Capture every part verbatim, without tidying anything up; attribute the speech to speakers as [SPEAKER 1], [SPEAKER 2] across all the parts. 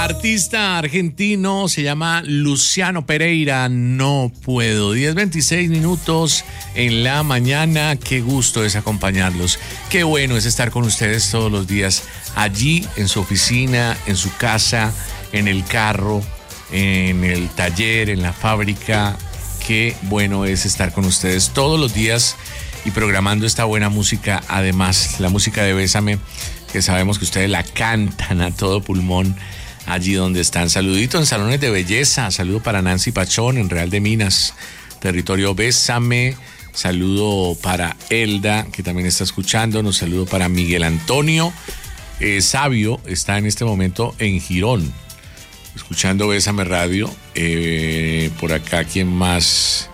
[SPEAKER 1] Artista argentino, se llama Luciano Pereira. No puedo. diez veintiséis minutos en la mañana. Qué gusto es acompañarlos. Qué bueno es estar con ustedes todos los días allí en su oficina, en su casa, en el carro, en el taller, en la fábrica. Qué bueno es estar con ustedes todos los días y programando esta buena música. Además, la música de Bésame, que sabemos que ustedes la cantan a todo pulmón allí donde están. Saludito en Salones de Belleza. Saludo para Nancy Pachón en Real de Minas, territorio Bésame. Saludo para Elda, que también está escuchándonos. Saludo para Miguel Antonio eh, Sabio, está en este momento en Girón, escuchando Bésame Radio. Eh, por acá, ¿quién más?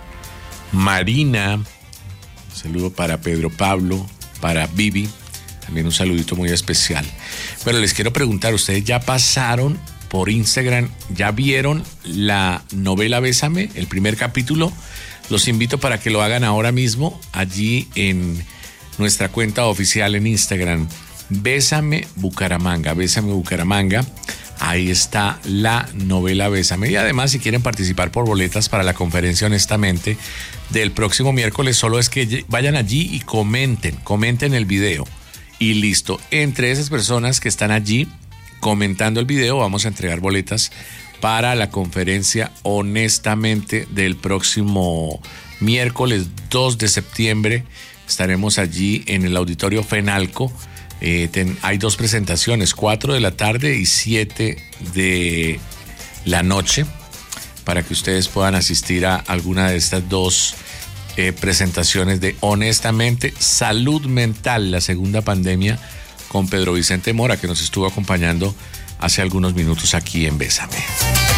[SPEAKER 1] Marina. Saludo para Pedro Pablo, para Vivi. También un saludito muy especial. Pero les quiero preguntar, ¿ustedes ya pasaron por Instagram? ¿Ya vieron la novela Bésame, el primer capítulo? Los invito para que lo hagan ahora mismo allí en nuestra cuenta oficial en Instagram. Bésame Bucaramanga, Bésame Bucaramanga. Ahí está la novela Bésame. Y además, si quieren participar por boletas para la conferencia Honestamente del próximo miércoles, solo es que vayan allí y comenten, comenten el video. Y listo. Entre esas personas que están allí comentando el video, vamos a entregar boletas para la conferencia Honestamente del próximo miércoles dos de septiembre. Estaremos allí en el auditorio Fenalco. Eh, ten, hay dos presentaciones, cuatro de la tarde y siete de la noche, para que ustedes puedan asistir a alguna de estas dos eh, presentaciones de Honestamente, Salud Mental, la segunda pandemia, con Pedro Vicente Mora, que nos estuvo acompañando hace algunos minutos aquí en Bésame.